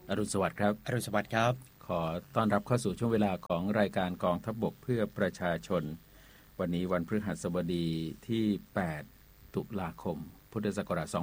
อรุณสวัสดิ์ครับอรุณสวัสดิ์ครับขอต้อนรับเข้าสู่ช่วงเวลาของรายการกองทัพบกเพื่อประชาชนวันนี้วันพฤหัสบดีที่8ตุลาคมพุทธศักราช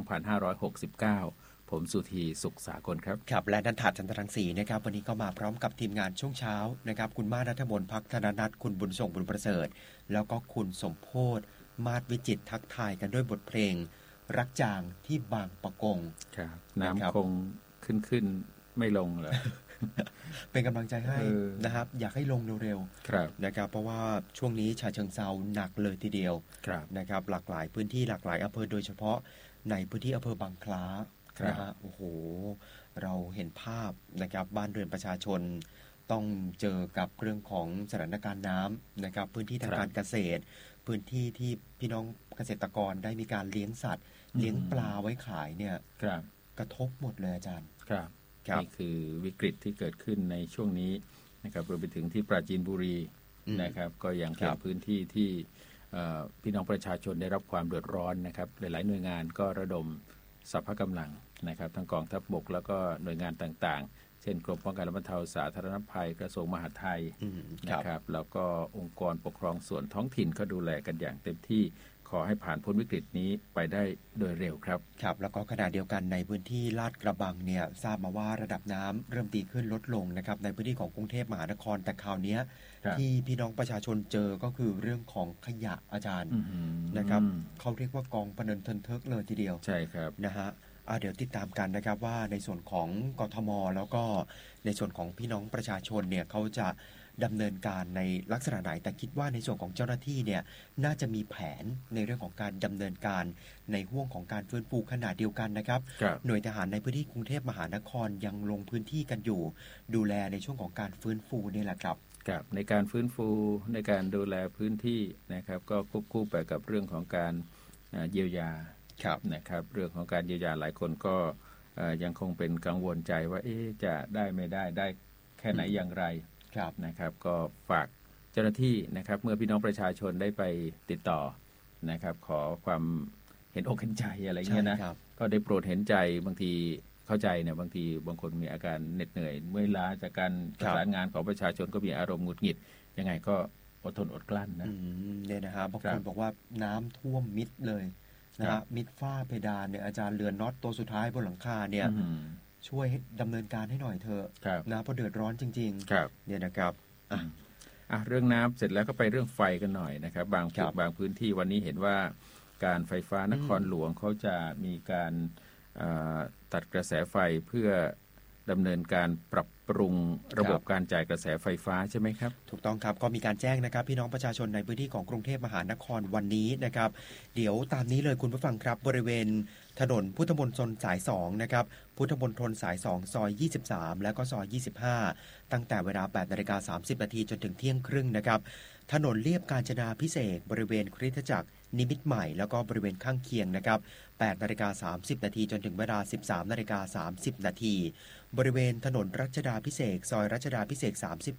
2569ผมสุธีสุขสากลครับครับและนันทาจันทรังสีนะครับวันนี้ก็มาพร้อมกับทีมงานช่วงเช้านะครับคุณมานัทมนต์พักธนนัทคุณบุญส่งบุญประเสริฐแล้วก็คุณสมโพธิ์มาศวิจิตรทักทายกันด้วยบทเพลงรักจางที่บางปะกงครับน้ำคงขึ้นไม่ลงเหรอเป็นกำลังใจให้นะครับอยากให้ลงเร็วๆนะครับเพราะว่าช่วงนี้ฉะเชิงเทราหนักเลยทีเดียวนะครับหลากหลายพื้นที่หลากหลายอำเภอโดยเฉพาะในพื้นที่อำเภอบางคล้านะฮะโอ้โหเราเห็นภาพนะครับบ้านเรือนประชาชนต้องเจอกับเรื่องของสถานการณ์น้ำนะครับพื้นที่ทางการเกษตรพื้นที่ที่พี่น้องเกษตรกรได้มีการเลี้ยงสัตว์เลี้ยงปลาไว้ขายเนี่ยกระทบหมดเลยอาจารย์นี่คือวิกฤตที่เกิดขึ้นในช่วงนี้นะครับรวมไปถึงที่ปราจีนบุรีนะครับก็ยังเป็นพื้นที่ที่พี่น้องประชาชนได้รับความเดือดร้อนนะครับหลายๆหน่วยงานก็ระดมสรรพกำลังนะครับทั้งกองทัพบกแล้วก็หน่วยงานต่างๆเช่นกรมป้องกันและบรรเทาสาธารณภัยกระทรวงมหาดไทยนะครับแล้วก็องค์กรปกครองส่วนท้องถิ่นก็ดูแลกันอย่างเต็มที่ขอให้ผ่านพ้นวิกฤตนี้ไปได้โดยเร็วครับครับแล้วก็ขณะเดียวกันในพื้นที่ลาดกระบังเนี่ยทราบมาว่าระดับน้ำเริ่มดีขึ้นลดลงนะครับในพื้นที่ของกรุงเทพมหานครแต่คราวนี้ที่พี่น้องประชาชนเจอก็คือเรื่องของขยะอาจารย์นะครับเขาเรียกว่ากองพะเนินเทินเทิกเลยทีเดียวใช่ครับนะฮะเดี๋ยวติดตามกันนะครับว่าในส่วนของกทมแล้วก็ในส่วนของพี่น้องประชาชนเนี่ยเขาจะดำเนินการในลักษณะไหนแต่คิดว่าในส่วนของเจ้าหน้าที่เนี่ยน่าจะมีแผนในเรื่องของการดำเนินการในห่วงของการฟื้นฟูขนาดเดียวกันนะครับหน่วยทหารในพื้นที่กรุงเทพมหานครยังลงพื้นที่กันอยู่ดูแลในช่วงของการฟื้นฟูนี่แหละครับในการฟื้นฟูในการดูแลพื้นที่นะครับก็ควบคู่ไปกับเรื่องของการเยียวยานะครับเรื่องของการเยียวยาหลายคนก็ยังคงเป็นกังวลใจว่าจะได้ไม่ได้แค่ไหนอย่างไรนะครับก็ฝากเจ้าหน้าที่นะครับเมื่อพี่น้องประชาชนได้ไปติดต่อนะครับขอความเห็นอกเห็นใจอะไรเงี้ยนะก็ได้โปรดเห็นใจบางทีเข้าใจเนี่ยบางทีบางคนมีอาการเหน็ดเหนื่อยเมื่อยล้าจากการประสานงานของประชาชนก็มีอารมณ์หงุดหงิดยังไงก็อดทนอดกลั้นนะเนี่ยนะครับบางคนบอกว่าน้ำท่วมมิดเลยนะฮะมิดฝ้าเพดานเนี่ยอาจารย์เรือนน็อตตัวสุดท้ายบนหลังคาเนี่ยช่วยดำเนินการให้หน่อยเถอะนะเพราะเดือดร้อนจริงๆเนี่ยนะครับเรื่องน้ำเสร็จแล้วก็ไปเรื่องไฟกันหน่อยนะครับบางพื้นที่วันนี้เห็นว่าการไฟฟ้านครหลวงเขาจะมีการตัดกระแสไฟเพื่อดำเนินการปรับปรุงระบบการจ่ายกระแสไฟฟ้าใช่ไหมครับถูกต้องครับก็มีการแจ้งนะครับพี่น้องประชาชนในพื้นที่ของกรุงเทพมหานครวันนี้นะครับเดี๋ยวตามนี้เลยคุณผู้ฟังครับบริเวณถนนพุทธมณฑลสาย2นะครับพุทธมณฑลสาย2ซอย23แล้วก็ซอย25ตั้งแต่เวลา 8:30 นจนถึงเที่ยงครึ่งนะครับถนนเลียบกาญจนาภิเษกบริเวณคริสตจักรนิมิตรใหม่แล้วก็บริเวณข้างเคียงนะครับ 8:30 นจนถึงเวลา 13:30 นบริเวณถนนรัชดาภิเษกซอยรัชดาภิเษก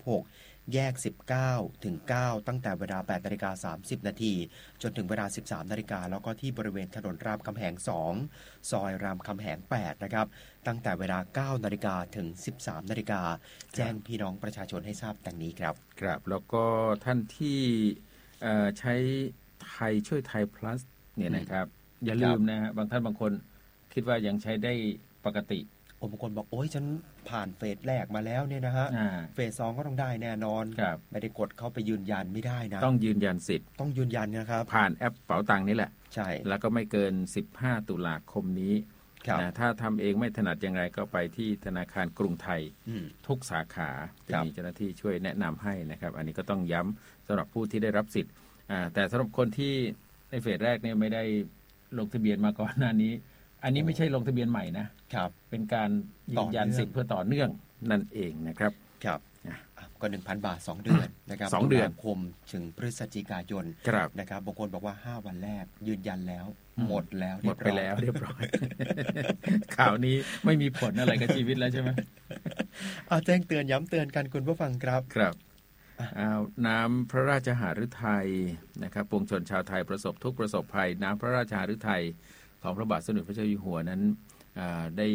36แยก19ถึง9ตั้งแต่เวลา 8:30 นจนถึงเวลา 13:00 นแล้วก็ที่บริเวณถนนรามคำแหง2ซอยรามคำแหง8นะครับตั้งแต่เวลา 9:00 นถึง 13:00 นแจ้งพี่น้องประชาชนให้ทราบดังนี้ครับครับแล้วก็ท่านที่ใช้ไทยช่วยไทย plus เนี่ยนะครับอย่าลืมนะฮะบางท่านบางคนคิดว่ายังใช้ได้ปกติบางคนบอกโอ๊ยฉันผ่านเฟสแรกมาแล้วเนี่ยนะฮะเฟส2ก็ต้องได้แน่นอนไม่ได้กดเข้าไปยืนยันไม่ได้นะต้องยืนยันสิทธิ์ต้องยืนยันนะครับผ่านแอปเป๋าตังค์นี่แหละใช่แล้วก็ไม่เกิน15ตุลาคมนี้นะถ้าทำเองไม่ถนัดอย่างไรก็ไปที่ธนาคารกรุงไทยทุกสาขาจะมีเจ้าหน้าที่ช่วยแนะนำให้นะครับอันนี้ก็ต้องย้ำสำหรับผู้ที่ได้รับสิทธิ์แต่สำหรับคนที่ในเฟสแรกเนี่ยไม่ได้ลงทะเบียนมาก่อนหน้านี้อันนี้ไม่ใช่ลงทะเบียนใหม่นะครับเป็นการยืนยันสิทธิ์เพื่อต่อเนื่องนั่นเองนะครับครับก็ 1,000 บาท2เดือนนะครับ 2เดือนคมถึงพฤศจิกายนนะครับบางคนบอกว่า5วันแรกยืนยันแล้วหมดแล้วหมดไปแล้วเรียบร้อยข่าวนี้ไม่มีผลอะไรกับชีวิตแล้วใช่ไหมแจ้งเตือนย้ำเตือนกันคุณผู้ฟังครับครับน้ำพระราชหฤทัยนะครับปวงชนชาวไทยประสบทุกข์ประสบภัยน้ำพระราชหฤทัยของพระบาทสมเด็จพระเจ้าอยู่หัวนั้นได้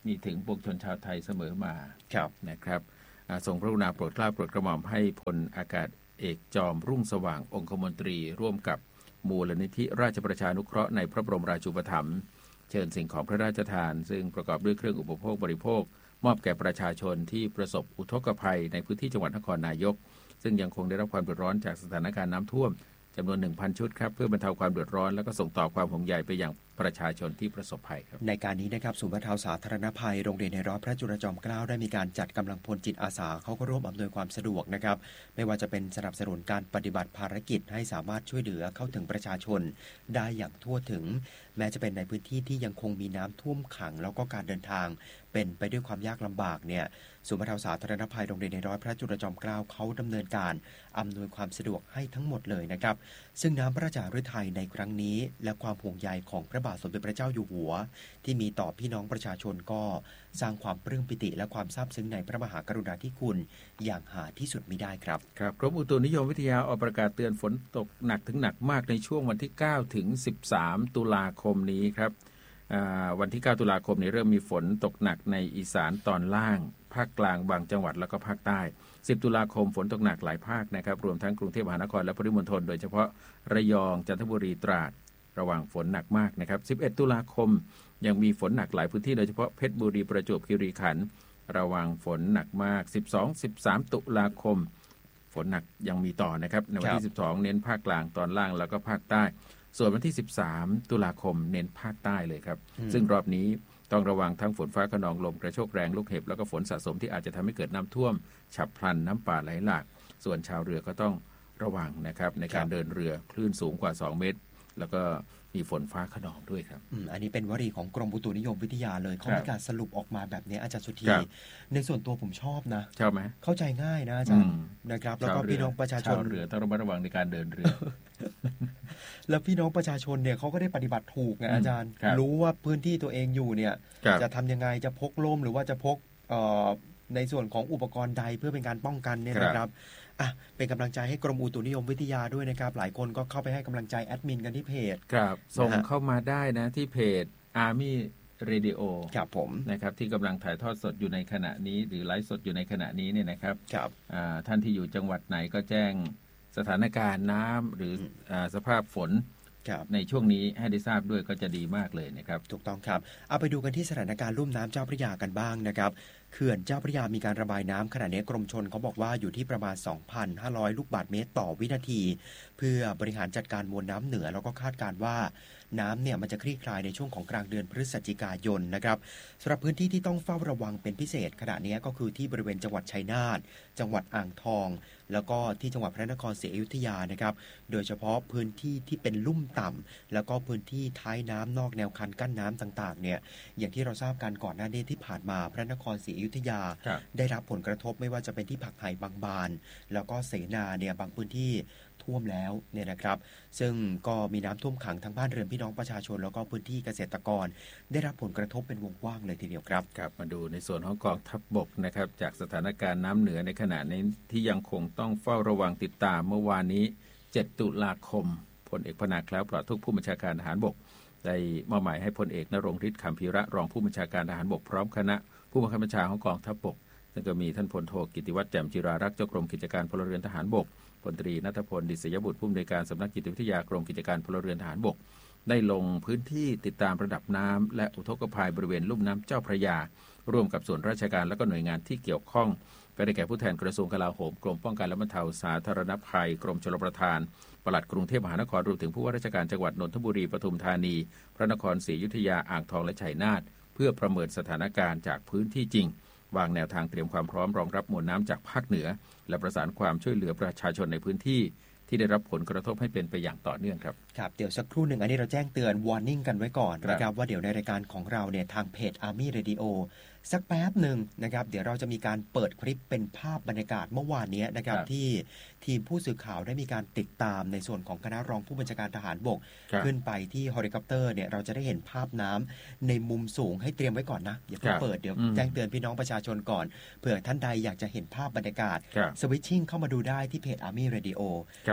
มีถึงปวงชนชาวไทยเสมอมาครับนะครับทรงพระกรุณาโปรดเกล้าโปรดกระหม่อมให้พลอากาศเอกจอมรุ่งสว่างองคมนตรีร่วมกับมูลนิธิราชประชานุเคราะห์ในพระบรมราชูปถัมภ์เชิญสิ่งของพระราชทานซึ่งประกอบด้วยเครื่องอุปโภคบริโภคมอบแก่ประชาชนที่ประสบอุทกภัยในพื้นที่จังหวัดนครนายกซึ่งยังคงได้รับความเดือดร้อนจากสถานการณ์น้ำท่วมจำนวน 1,000 ชุดครับเพื่อบรรเทาความเดือดร้อนและก็ส่งต่อความห่วงใยไปยังประชาชนที่ประสบภัยครับในการนี้นะครับศูนย์บรรเทาสาธารณภัยโรงเรียนในร้อยพระจุลจอมเกล้าได้มีการจัดกำลังพลจิตอาสาเขาก็ร่วมอำนวยความสะดวกนะครับไม่ว่าจะเป็นสนับสนุนการปฏิบัติภารกิจให้สามารถช่วยเหลือเข้าถึงประชาชนได้อย่างทั่วถึงแม้จะเป็นในพื้นที่ที่ยังคงมีน้ำท่วมขังแล้วก็การเดินทางเป็นไปด้วยความยากลำบากเนี่ยศูนย์บรรเทาสาธารณภัยโรงเรียนในร้อยพระจุลจอมเกล้าเขาดำเนินการอำนวยความสะดวกให้ทั้งหมดเลยนะครับซึ่งน้ำพระราชาฤทัยในครั้งนี้และความห่วงใยของพระบาทสมเด็จพระเจ้าอยู่หัวที่มีต่อพี่น้องประชาชนก็สร้างความปลื้มปิติและความซาบซึ้งในพระมหากรุณาธิคุณอย่างหาที่สุดมิได้ครับครับกรมอุตุนิยมวิทยาออกประกาศเตือนฝนตกหนักถึงหนักมากในช่วงวันที่9ถึง13ตุลาคมนี้ครับวันที่9ตุลาคมนี้เริ่มมีฝนตกหนักในอีสานตอนล่างภาคกลางบางจังหวัดแล้วก็ภาคใต้10ตุลาคมฝนตกหนักหลายภาคนะครับรวมทั้งกรุงเทพมหานครและปริมณฑลโดยเฉพาะระยองจันทบุรีตราดระวังฝนหนักมากนะครับ11ตุลาคมยังมีฝนหนักหลายพื้นที่โดยเฉพาะเพชรบุรีประจวบคีรีขันธ์ระวังฝนหนักมาก12-13ตุลาคมฝนหนักยังมีต่อนะครับในวันที่12เน้นภาคกลางตอนล่างแล้วก็ภาคใต้ส่วนวันที่13ตุลาคมเน้นภาคใต้เลยครับซึ่งรอบนี้ต้องระวังทั้งฝนฟ้าคะนองลมกระโชกแรงลูกเห็บแล้วก็ฝนสะสมที่อาจจะทำให้เกิดน้ำท่วมฉับพลันน้ำป่าไหลหลากส่วนชาวเรือก็ต้องระวังนะครับในการเดินเรือคลื่นสูงกว่า2เมตรแล้วก็มีฝนฟ้าคะนองด้วยครับอันนี้เป็นวลีของกรมอุตุนิยมวิทยาเลยเขามีการสรุปออกมาแบบนี้อาจารย์สุธีในส่วนตัวผมชอบนะชอบไหมเข้าใจง่ายนะอาจารย์นะครับแล้วก็พี่น้องประชาชนเรือต้องระมัดระวังในการเดินเรือแล้วพี่น้องประชาชนเนี่ยเขาก็ได้ปฏิบัติถูกไงอาจารย์รู้ว่าพื้นที่ตัวเองอยู่เนี่ยจะทำยังไงจะพกร่มหรือว่าจะพกในส่วนของอุปกรณ์ใดเพื่อเป็นการป้องกันเนี่ยนะครับเป็นกำลังใจให้กรมอุตุนิยมวิทยาด้วยนะครับหลายคนก็เข้าไปให้กำลังใจแอดมินกันที่เพจครับส่งเข้ามาได้นะที่เพจ Army Radio ครับผมนะครับที่กำลังถ่ายทอดสดอยู่ในขณะนี้หรือไลฟ์สดอยู่ในขณะนี้เนี่ยนะครับท่านที่อยู่จังหวัดไหนก็แจ้งสถานการณ์น้ำหรือสภาพฝนในช่วงนี้ให้ได้ทราบด้วยก็จะดีมากเลยนะครับถูกต้องครับเอาไปดูกันที่สถานการณ์ลุ่มน้ำเจ้าพระยากันบ้างนะครับเขื่อนเจ้าพระยามีการระบายน้ำขณะนี้กรมชลเขาบอกว่าอยู่ที่ประมาณ 2,500 ลูกบาศก์เมตรต่อวินาทีเพื่อบริหารจัดการมวลน้ำเหนือแล้วก็คาดการณ์ว่าน้ำเนี่ยมันจะคลี่คลายในช่วงของกลางเดือนพฤศจิกายนนะครับสำหรับพื้นที่ที่ต้องเฝ้าระวังเป็นพิเศษขณะนี้ก็คือที่บริเวณจังหวัดชัยนาทจังหวัดอ่างทองแล้วก็ที่จังหวัดพระนครศรีอยุธยานะครับโดยเฉพาะพื้นที่ที่เป็นลุ่มต่ำแล้วก็พื้นที่ท้ายน้ำนอกแนวคันกั้นน้ำต่างๆเนี่ยอย่างที่เราทราบกันก่อนหน้านี้ที่ผ่านมาพระนครศรีอยุธยาได้รับผลกระทบไม่ว่าจะเป็นที่ผักไห่บางบานแล้วก็เสนาเนี่ยบางพื้นที่ท่วมแล้วเนี่ยนะครับซึ่งก็มีน้ำท่วมขังทั้งบ้านเรือนพี่น้องประชาชนแล้วก็พื้นที่เกษตรกรได้รับผลกระทบเป็นวงกว้างเลยทีเดียวครับครับมาดูในส่วนของกองทัพบกนะครับจากสถานการณ์น้ำเหนือในขณะนี้ที่ยังคงต้องเฝ้าระวังติดตามเมื่อวานนี้7ตุลาคมพลเอกพนาคล้าวปลอดทุกผู้บัญชาการทหารบกได้มอบหมายให้พลเอกณรงค์ฤทธิ์ คำพีระรองผู้บัญชาการทหารบกพร้อมคณะผู้บังคับบัญชาของกองทัพบกซึ่งก็มีท่านพลโทกิติวัฒน์แจ่มจิรารักษ์เจ้ากรมกิจการพลเรือนทหารบกพลตรีณัฐพล ดิษยบุตรผู้อำนวยการสำนักจิตวิทยากรมกิจการพลเรือนทหารบกได้ลงพื้นที่ติดตามระดับน้ำและอุทกภัยบริเวณลุ่มน้ำเจ้าพระยาร่วมกับส่วนราชการและก็หน่วยงานที่เกี่ยวข้องก็ได้แก่ผู้แทนกระทรวงกลาโหมกรมป้องกันและบรรเทาสาธารณภัยกรมชลประทานปลัดกรุงเทพมหานครรวมถึงผู้ว่าราชการจังหวัดนนทบุรีปทุมธานีพระนครศรีอยุธยาอ่างทองและชัยนาทเพื่อประเมินสถานการณ์จากพื้นที่จริงวางแนวทางเตรียมความพร้อมรองรับมวลน้ำจากภาคเหนือและประสานความช่วยเหลือประชาชนในพื้นที่ที่ได้รับผลกระทบให้เป็นไปอย่างต่อเนื่องครับครับเดี๋ยวสักครู่หนึ่งอันนี้เราแจ้งเตือน warning กันไว้ก่อนนะครับว่าเดี๋ยวในรายการของเราเนี่ยทางเพจ Army Radio สักแป๊บหนึ่งนะครับเดี๋ยวเราจะมีการเปิดคลิปเป็นภาพบรรยากาศเมื่อวานนี้นะครับที่ทีมผู้สื่อข่าวได้มีการติดตามในส่วนของคณะรองผู้บัญชาการทหารบกขึ้นไปที่เฮลิคอปเตอร์เนี่ยเราจะได้เห็นภาพน้ำในมุมสูงให้เตรียมไว้ก่อนนะอย่าเพิ่งเปิดเดี๋ยวแจ้งเตือนพี่น้องประชาชนก่อนเผื่อท่านใดอยากจะเห็นภาพบรรยากาศสวิตชิ่งเข้ามาดูได้ที่เพจ Army Radio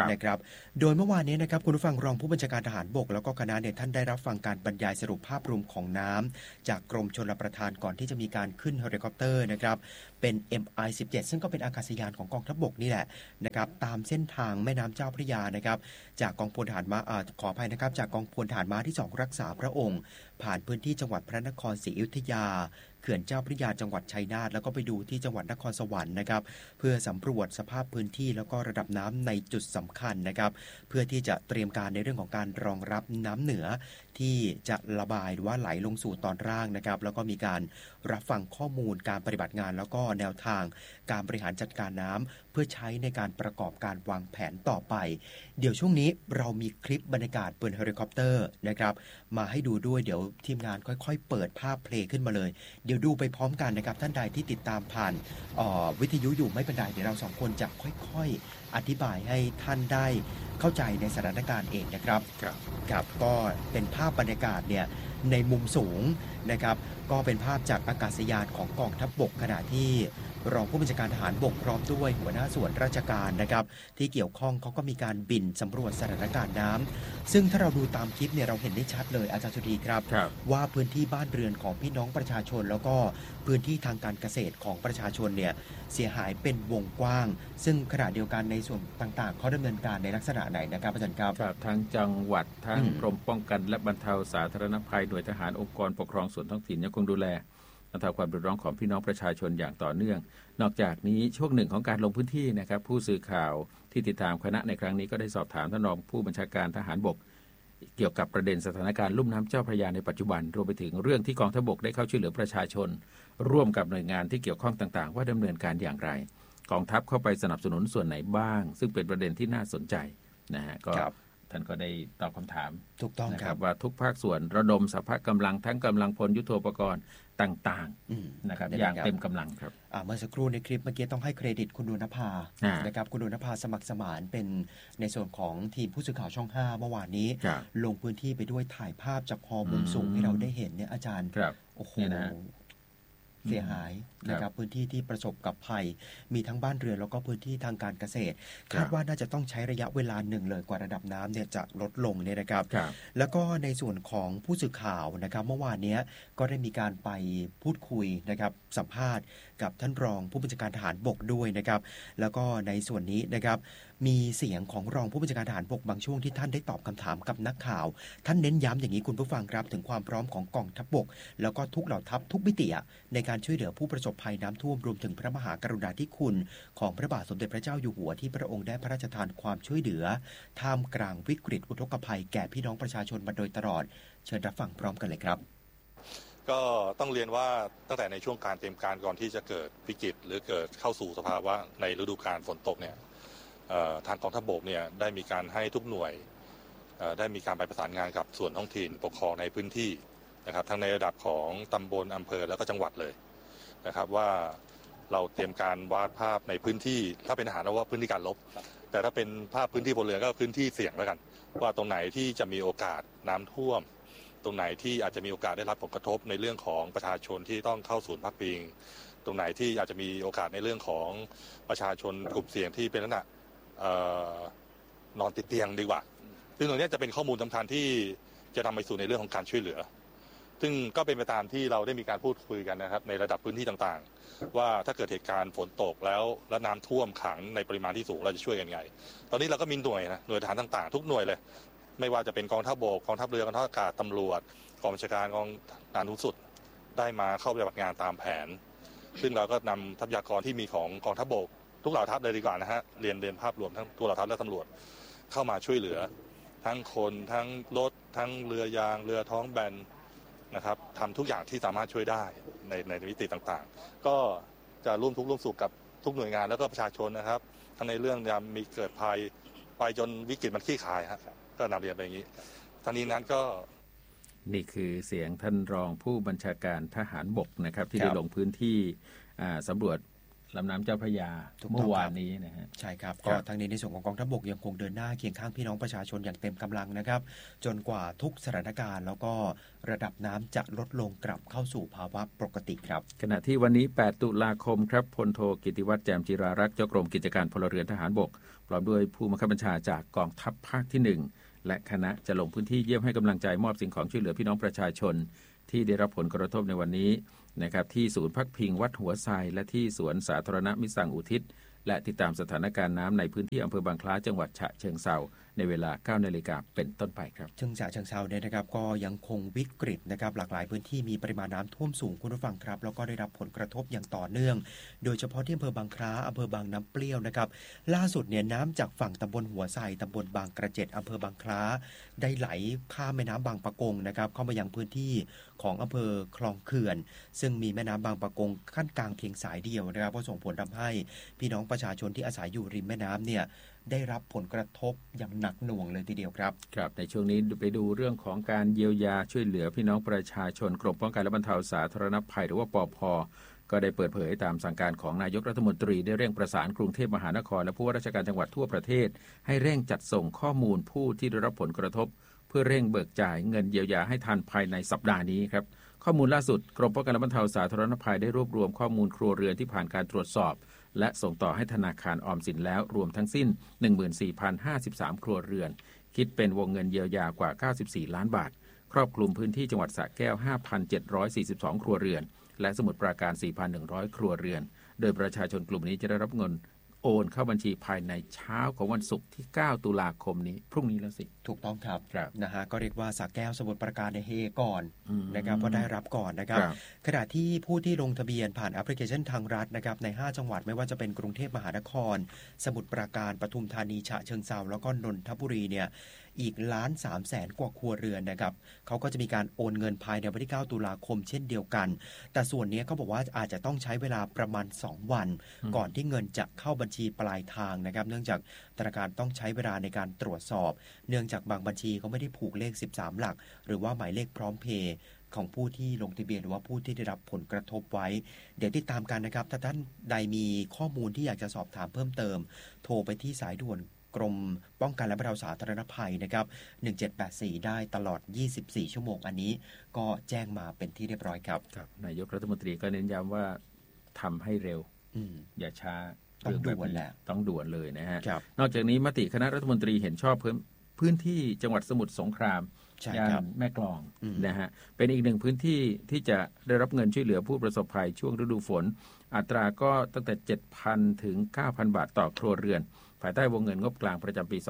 นะครับโดยเมื่อวานนี้นะครับคุณผู้ฟังรองผู้บัญชาการทหารบกแล้วก็คณะเนี่ยท่านได้รับฟังการบรรยายสรุปภาพรวมของน้ำจากกรมชลประทานก่อนที่จะมีการขึ้นเฮลิคอปเตอร์นะครับเป็น MI-17 ซึ่งก็เป็นอากาศยานของกองทัพบกนี่แหละนะครับตามเส้นทางแม่น้ำเจ้าพระยานะครับจากกองพลทหารม้าขออภัยนะครับจากกองพลทหารม้าที่2รักษาพระองค์ผ่านพื้นที่จังหวัดพระนครศรีอยุธยาเขื่อนเจ้าพระยาจังหวัดชัยนาทแล้วก็ไปดูที่จังหวัดนครสวรรค์นะครับเพื่อสำรวจสภาพพื้นที่แล้วก็ระดับน้ำในจุดสำคัญนะครับเพื่อที่จะเตรียมการในเรื่องของการรองรับน้ำเหนือที่จะระบายหรือว่าไหลลงสู่ตอนล่างนะครับแล้วก็มีการรับฟังข้อมูลการปฏิบัติงานแล้วก็แนวทางการบริหารจัดการน้ำเพื่อใช้ในการประกอบการวางแผนต่อไปเดี๋ยวช่วงนี้เรามีคลิปบรรยากาศบนเฮลิคอปเตอร์นะครับมาให้ดูด้วยเดี๋ยวทีมงานค่อยๆเปิดภาพเพลย์ขึ้นมาเลยเดี๋ยวดูไปพร้อมกันนะครับท่านใดที่ติดตามผ่านวิทยุอยู่ไม่เป็นไรเดี๋ยวเรา2คนจะค่อยๆอธิบายให้ท่านได้เข้าใจในสถานการณ์เองนะครับครับก็เป็นภาพบรรยากาศเนี่ยในมุมสูงนะครับก็เป็นภาพจากอากาศยานของกองทัพบกขณะที่รองผู้บัญชาการทหารบกพร้อมด้วยหัวหน้าส่วนราชการนะครับที่เกี่ยวข้องเขาก็มีการบินสำรวจสถานการณ์น้ำซึ่งถ้าเราดูตามคลิปเนี่ยเราเห็นได้ชัดเลยอาจารย์สุธีครับว่าพื้นที่บ้านเรือนของพี่น้องประชาชนแล้วก็พื้นที่ทางการเกษตรของประชาชนเนี่ยเสียหายเป็นวงกว้างซึ่งขณะเดียวกันในส่วนต่างๆเขาดำเนินการในลักษณะไหนนะครับอาจารย์ครับทั้งจังหวัดทั้งกรมป้องกันและบรรเทาสาธารณภัยหน่วยทหารองค์กรปกครองส่วนท้องถิ่นยังคงดูแลบรรเทาความเดือดร้อนของพี่น้องประชาชนอย่างต่อเนื่องนอกจากนี้ช่วงหนึ่งของการลงพื้นที่นะครับผู้สื่อข่าวที่ติดตามคณะในครั้งนี้ก็ได้สอบถามท่านรองผู้บัญชาการทหารบกเกี่ยวกับประเด็นสถานการณ์ลุ่มน้ำเจ้าพระยาในปัจจุบันรวมไปถึงเรื่องที่กองทัพบกได้เข้าช่วยเหลือประชาชนร่วมกับหน่วยงานที่เกี่ยวข้องต่างๆว่าดำเนินการอย่างไรกองทัพเข้าไปสนับสนุนส่วนไหนบ้างซึ่งเป็นประเด็นที่น่าสนใจนะฮะก็ท่านก็ได้ตอบคำถามถูกต้องนะครับว่าทุกภาคส่วนระดมสรรพกำลังทั้งกำลังพลยุทโธปกรณ์ต่างๆนะครับอย่างเต็มกำลังครับเมื่อสักครู่ในคลิปเมื่อกี้ต้องให้เครดิตคุณดวงนภานะครับคุณดวงนภาสมัครสมานเป็นในส่วนของทีมผู้สื่อข่าวช่อง5เมื่อวานนี้ลงพื้นที่ไปด้วยถ่ายภาพจากฮอมุมสูงให้เราได้เห็นเนี่ยอาจารย์โอ้โหเสียหายนะครับพื้นที่ที่ประสบกับภัยมีทั้งบ้านเรือนแล้วก็พื้นที่ทางการเกษตรคาดว่าน่าจะต้องใช้ระยะเวลาหนึ่งเลยกว่าระดับน้ำเนี่ยจะลดลงเนี่ยนะครับแล้วก็ในส่วนของผู้สื่อข่าวนะครับเมื่อวานนี้ก็ได้มีการไปพูดคุยนะครับสัมภาษณ์กับท่านรองผู้บัญชาการทหารบกด้วยนะครับแล้วก็ในส่วนนี้นะครับมีเสียงของรองผู้บัญชาการทหารบกบางช่วงที่ท่านได้ตอบคำถามกับนักข่าวท่านเน้นย้ำอย่างนี้คุณผู้ฟังครับถึงความพร้อมของกองทัพบกแล้วก็ทุกเหล่าทัพทุกมิติในการช่วยเหลือผู้ประสบภัยน้ำท่วมรวมถึงพระมหากรุณาธิคุณของพระบาทสมเด็จพระเจ้าอยู่หัวที่พระองค์ได้พระราชทานความช่วยเหลือท่ามกลางวิกฤตอุทกภัยแก่พี่น้องประชาชนมาโดยตลอดเชิญรับฟังพร้อมกันเลยครับก็ต้องเรียนว่าตั้งแต่ในช่วงการเตรียมการก่อนที่จะเกิดวิกฤตหรือเกิดเข้าสู่สภาวะในฤดูกาลฝนตกเนี่ยทางกองทัพบกเนี่ยได้มีการให้ทุกหน่วยได้มีการไปประสานงานกับส่วนท้องถิ่นปกครองในพื้นที่นะครับทั้งในระดับของตำบลอำเภอแล้วก็จังหวัดเลยนะครับว่าเราเตรียมการวาดภาพในพื้นที่ถ้าเป็นทหารเราว่าพื้นที่การรบแต่ถ้าเป็นภาพพื้นที่พลเรือนก็พื้นที่เสี่ยงแล้วกันว่าตรงไหนที่จะมีโอกาสน้ำท่วมตรงไหนที่อาจจะมีโอกาสได้รับผลกระทบในเรื่องของประชาชนที่ต้องเข้าศูนย์พักพิงตรงไหนที่อาจจะมีโอกาสในเรื่องของประชาชนกลุ่มเสี่ยงที่เป็นลักษณะนอนติดเตียงดีกว่าซึ่งตรงนี้จะเป็นข้อมูลสำคัญที่จะนำไปสู่ในเรื่องของการช่วยเหลือซึ่งก็เป็นไปตามที่เราได้มีการพูดคุยกันนะครับในระดับพื้นที่ต่างๆว่าถ้าเกิดเหตุการณ์ฝนตกแล้วและน้ำท่วมขังในปริมาณที่สูงเราจะช่วยกันไงตอนนี้เราก็มีหน่วยทหารต่างๆทุกหน่วยเลยไม่ว่าจะเป็นกองทัพบกกองทัพเรือกองทัพอากาศตำรวจกองบัญชาการกองทหารทุกสุดได้มาเข้าปฏิบัติงานตามแผนซึ่งเราก็นำทรัพยากรที่มีของกองทัพบกทุกเหล่าทัพเลยดีกว่านะฮะเรียนภาพรวมทั้งตัวเหล่าทัพและตำรวจเข้ามาช่วยเหลือทั้งคนทั้งรถทั้งเรือยางเรือท้องแบนนะครับทำทุกอย่างที่สามารถช่วยได้ในมิติต่างๆก็จะร่วมทุกข์ร่วมสุขกับทุกหน่วยงานแล้วก็ประชาชนนะครับทั้งในเรื่องยามมีเกิดภัยไปจนวิกฤตมันคลี่คลายครับก็นำเรียนไปอย่างนี้ทั้งนี้นั้นก็นี่คือเสียงท่านรองผู้บัญชาการทหารบกนะครับที่ได้ลงพื้นที่สำรวจลำน้ำเจ้าพระยาเมื่อวานนี้นะฮะใช่ครับก็ทางนี้ในส่วนของกองทัพบกยังคงเดินหน้าเคียงข้างพี่น้องประชาชนอย่างเต็มกำลังนะครับจนกว่าทุกสถานการณ์แล้วก็ระดับน้ำจะลดลงกลับเข้าสู่ภาวะปกติครับขณะที่วันนี้8ตุลาคมครับพลโทกิติวัฒน์แจ่มจิรารักษ์เจ้ากรมกิจการพลเรือนทหารบกพร้อมด้วยผู้บังคับบัญชาจากกองทัพภาคที่1และคณะจะลงพื้นที่เยี่ยมให้กำลังใจมอบสิ่งของช่วยเหลือพี่น้องประชาชนที่ได้รับผลกระทบในวันนี้นะครับที่ศูนย์พักพิงวัดหัวไซและที่สวนสาธารณะมิตรสังอุทิศและติดตามสถานการณ์น้ำในพื้นที่อำเภอบางคล้าจังหวัดฉะเชิงเทราในเวลา 9 นาฬิกาเป็นต้นไปครับฉะเชิงเทราเนี่ยนะครับก็ยังคงวิกฤตนะครับหลากหลายพื้นที่มีปริมาณน้ำท่วมสูงคุณผู้ฟังครับแล้วก็ได้รับผลกระทบอย่างต่อเนื่องโดยเฉพาะที่อำเภอบางคล้าอำเภอบางน้ำเปรี้ยวนะครับล่าสุดเนี่ยน้ำจากฝั่งตำบลหัวไซตำบลบางกระเจ็ดอำเภอบางคล้าได้ไหลข้ามแม่น้ำบางปะกงนะครับเข้ามายังพื้นที่ของอำเภอคลองเขื่อนซึ่งมีแม่น้ำบางปะกงขั้นกลางเพียงสายเดียวนะครับก็ส่งผลทำให้พี่น้องประชาชนที่อาศัยอยู่ริมแม่น้ำเนี่ยได้รับผลกระทบอย่างหนักหน่วงเลยทีเดียวครับครับในช่วงนี้ไปดูเรื่องของการเยียวยาช่วยเหลือพี่น้องประชาชนกรมป้องกันและบรรเทาสาธารณภัยหรือว่าปภ.ก็ได้เปิดเผยตามสั่งการของนายกรัฐมนตรีได้เร่งประสานกรุงเทพมหานครและผู้ว่าราชการจังหวัดทั่วประเทศให้เร่งจัดส่งข้อมูลผู้ที่ได้รับผลกระทบเพื่อเร่งเบิกจ่ายเงินเยียวยาให้ทันภายในสัปดาห์นี้ครับข้อมูลล่าสุดกรมป้องกันและบรรเทาสาธารณภัยได้รวบรวมข้อมูลครัวเรือนที่ผ่านการตรวจสอบและส่งต่อให้ธนาคารออมสินแล้วรวมทั้งสิ้น 14,053 ครัวเรือนคิดเป็นวงเงินเยียวยากว่า 94 ล้านบาทครอบคลุมพื้นที่จังหวัดสระแก้ว 5,742 ครัวเรือนและสมุทรปราการ 4,100 ครัวเรือนโดยประชาชนกลุ่มนี้จะได้รับเงินโอนเข้าบัญชีภายในเช้าของวันศุกร์ที่ 9 ตุลาคมนี้พรุ่งนี้แล้วสิถูกต้องครับนะฮะก็เรียกว่าสระแก้วสมุทรปราการในเฮก่อนนะครับก็ได้รับก่อนนะครับขณะที่ผู้ที่ลงทะเบียนผ่านแอปพลิเคชันทางรัฐนะครับใน5จังหวัดไม่ว่าจะเป็นกรุงเทพมหานครสมุทรปราการปทุมธานีฉะเชิงเทราแล้วก็นนทบุรีเนี่ยอีก1,300,000 กว่าครัวเรือนนะครับเขาก็จะมีการโอนเงินภายในวันที่ 9 ตุลาคมเช่นเดียวกันแต่ส่วนนี้เขาบอกว่าอาจจะต้องใช้เวลาประมาณ2วันก่อนที่เงินจะเข้าบัญชีปลายทางนะครับเนื่องจากธนาคารต้องใช้เวลาในการตรวจสอบเนื่องจากบางบัญชีเขาไม่ได้ผูกเลข13หลักหรือว่าหมายเลขพร้อมเพย์ของผู้ที่ลงทะเบียนหรือว่าผู้ที่ได้รับผลกระทบไว้เดี๋ยวติดตามกันนะครับถ้าท่านใดมีข้อมูลที่อยากจะสอบถามเพิ่มเติมโทรไปที่สายด่วนกรมป้องกันและบรรเทาสาธารณภัยนะครับ1784ได้ตลอด24ชั่วโมงอันนี้ก็แจ้งมาเป็นที่เรียบร้อยครับนายกรัฐมนตรีก็เน้นย้ำว่าทำให้เร็วอย่าช้าต้องด่วนแหละต้องด่วนเลยนะฮะนอกจากนี้มติคณะรัฐมนตรีเห็นชอบเพิ่มพื้นที่จังหวัดสมุทรสงครามย่านแม่กลองนะฮะเป็นอีกหนึ่งพื้นที่ที่จะได้รับเงินช่วยเหลือผู้ประสบภัยช่วงฤดูฝนอัตราก็ตั้งแต่ 7,000 ถึง 9,000 บาทต่อครัวเรือนภายใต้วงเงินงบกลางประจำปี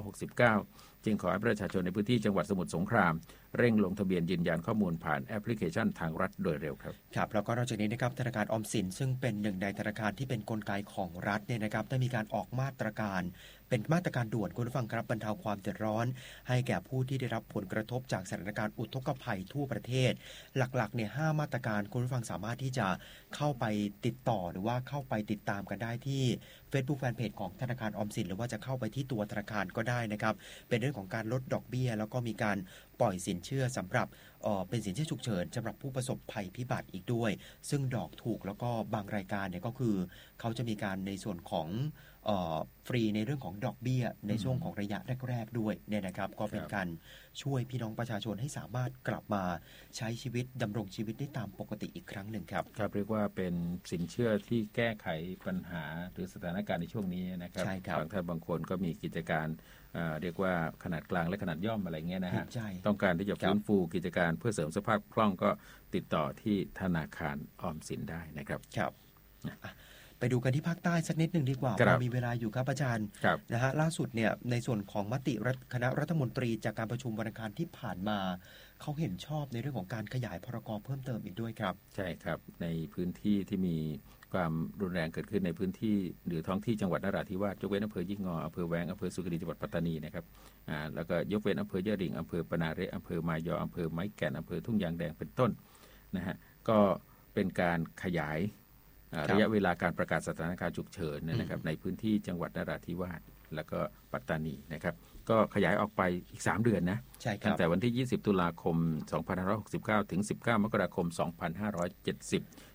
2569 จึงขอให้ประชาชนในพื้นที่จังหวัดสมุทรสงครามเร่งลงทะเบียนยืนยันข้อมูลผ่านแอปพลิเคชันทางรัฐโดยเร็วครับครับแล้วก็นอกจากนี้นะครับธนาคารออมสินซึ่งเป็นหนึ่งในธนาคารที่เป็นกลไกของรัฐเนี่ยนะครับได้มีการออกมาตรการเป็นมาตรการด่วนคุณผู้ฟังครับบรรเทาความเดือดร้อนให้แก่ผู้ที่ได้รับผลกระทบจากสถานการณ์อุทกภัยทั่วประเทศหลักๆเนี่ย5มาตรการคุณผู้ฟังสามารถที่จะเข้าไปติดต่อหรือว่าเข้าไปติดตามกันได้ที่ Facebook Fanpage ของธนาคารออมสินหรือว่าจะเข้าไปที่ตัวธนาคารก็ได้นะครับเป็นเรื่องของการลดดอกเบี้ยแล้วก็มีการปล่อยสินเชื่อสำหรับเป็นสินเชื่อฉุกเฉินสำหรับผู้ประสบภัยพิบัติอีกด้วยซึ่งดอกถูกแล้วก็บางรายการเนี่ยก็คือเขาจะมีการในส่วนของฟรีในเรื่องของดอกเบี้ยในช่วงของระยะแรกๆด้วยเนี่ยนะครับก็เป็นการช่วยพี่น้องประชาชนให้สามารถกลับมาใช้ชีวิตดำรงชีวิตได้ตามปกติอีกครั้งหนึ่งครับครับเรียกว่าเป็นสินเชื่อที่แก้ไขปัญหาหรือสถานการณ์ในช่วงนี้นะครับบางท่านบางคนก็มีกิจการเรียกว่าขนาดกลางและขนาดย่อมอะไรเงี้ยนะฮะต้องการที่จะฟื้นฟูกิจการเพื่อเสริมสภาพคล่องก็ติดต่อที่ธนาคารออมสินได้นะครับครับไปดูกันที่ภาคใต้สักนิดหนึ่งดีกว่าพอมีเวลาอยู่ครับอาจารย์นะฮะล่าสุดเนี่ยในส่วนของมติคณะรัฐมนตรีจากการประชุมวันอังคารที่ผ่านมาเขาเห็นชอบในเรื่องของการขยายพรก.เพิ่มเติมอีกด้วยครับใช่ครับในพื้นที่ที่มีความรุนแรงเกิดขึ้นในพื้นที่หรือท้องที่จังหวัดนราธิวาสยกเว้นอำเภอยี่งออำเภอแวงอำเภอสุขรีจังหวัดปัตตานีนะครับแล้วก็ยกเว้นอำเภอยะริงอำเภอปนาเระอำเภอมายออำเภอไม้แก่นอำเภอทุ่งยางแดงเป็นต้นนะฮะก็เป็นการขยายระยะเวลาการประกาศสถานการณ์ฉุกเฉินนะครับในพื้นที่จังหวัดนราธิวาสแล้วก็ปัตตานีนะครับก็ขยายออกไปอีก3เดือนนะตั้งแต่วันที่20ตุลาคม2569ถึง19มกราคม2570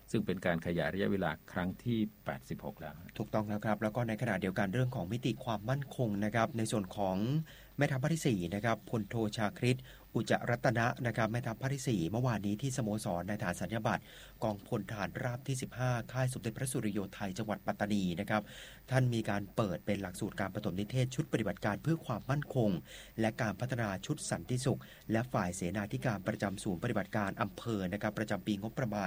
ซึ่งเป็นการขยายระยะเวลาครั้งที่86แล้วถูกต้องแล้วครับแล้วก็ในขณะเดียวกันเรื่องของมิติความมั่นคงนะครับในส่วนของแม่ทัพภาคที่4นะครับพลโทชาคริตอุจจรัตนะนะครับแม่ทัพภาคที่4เมื่อวานนี้ที่สโมสรนายทหารสัญญาบัตรกองพลทหารราบที่15ค่ายสมเด็จพระสุริโยไทยจังหวัดปัตตานีนะครับท่านมีการเปิดเป็นหลักสูตรการปฐมนิเทศชุดปฏิบัติการเพื่อความมั่นคงและการพัฒนาชุดสันติสุขและฝ่ายเสนาธิการประจำศูนย์ปฏิบัติการอำเภอนะครับประจำปีงบประมาณ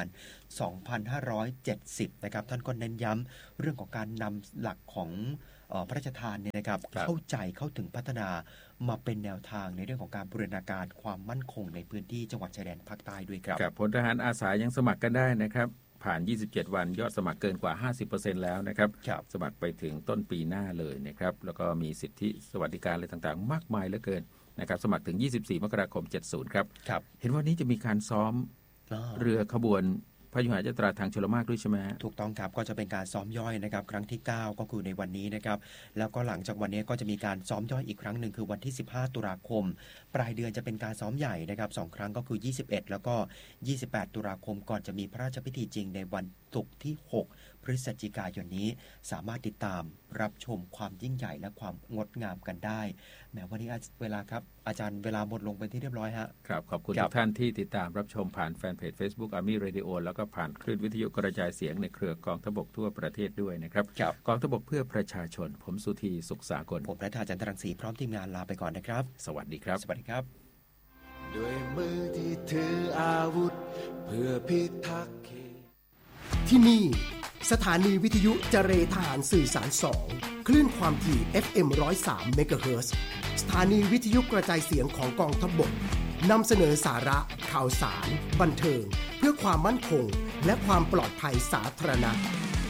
2570 นะครับท่านก็เน้นย้ำเรื่องของการนำหลักของพระราชทานเนี่ยนะครับเข้าใจเข้าถึงพัฒนามาเป็นแนวทางในเรื่องของการบูรณาการความมั่นคงในพื้นที่จังหวัดชายแดนภาคใต้ด้วยครับพลทหารอาสายังสมัครกันได้นะครับผ่าน27วันยอดสมัครเกินกว่า 50% แล้วนะครับสมัครไปถึงต้นปีหน้าเลยนะครับแล้วก็มีสิทธิสวัสดิการอะไรต่างๆมากมายเหลือเกินนะครับสมัครถึง24มกราคม70ครับเห็นว่านี้จะมีการซ้อมเรือขบวนพยุหยาตราทางชลมารด้วยใช่ไหมถูกต้องครับก็จะเป็นการซ้อมย่อยนะครับครั้งที่9ก็คือในวันนี้นะครับแล้วก็หลังจากวันนี้ก็จะมีการซ้อมย่อยอีกครั้งหนึ่งคือวันที่15ตุลาคมปลายเดือนจะเป็นการซ้อมใหญ่นะครับ2ครั้งก็คือ21แล้วก็28ตุลาคมก่อนจะมีพระราชพิธีจริงในวันศุกร์ที่6พฤศจิกายนนี้สามารถติดตามรับชมความยิ่งใหญ่และความงดงามกันได้แม้วันนี้เวลาครับอาจารย์เวลาหมดลงเป็นที่เรียบร้อยฮะครับขอบคุณทุกท่านที่ติดตามรับชมผ่านแฟนเพจ Facebook Army Radio แล้วก็ผ่านคลื่นวิทยุกระจายเสียงในเครือกองทัพบกทั่วประเทศด้วยนะครับกองทัพบกเพื่อประชาชนผมสุธีสุขสากลผมณัฐา จันทรังสีพร้อมทีมงานลาไปก่อนนะครับสวัสดีครับสวัสดีครับด้วยมือที่ถืออาวุธเพื่อพิทักษ์ที่นี่สถานีวิทยุเจรทหารสื่อสาร2คลื่นความถี่ FM 103 เมกะเฮิรตซ์สถานีวิทยุกระจายเสียงของกองทัพบกนำเสนอสาระข่าวสารบันเทิงเพื่อความมั่นคงและความปลอดภัยสาธารณะ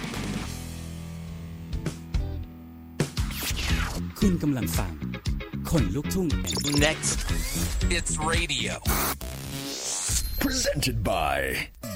คุณกำลังฟังคนลุกทุ่ง Next it's radio presented by